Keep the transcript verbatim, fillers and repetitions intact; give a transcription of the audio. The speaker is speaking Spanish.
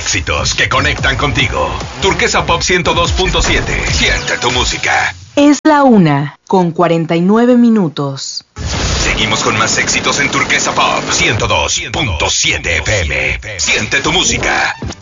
éxitos que conectan contigo. Turquesa Pop ciento dos punto siete. Siente tu música. Es la una, con cuarenta y nueve minutos. Seguimos con más éxitos en Turquesa Pop ciento dos punto siete F M. Siente tu música.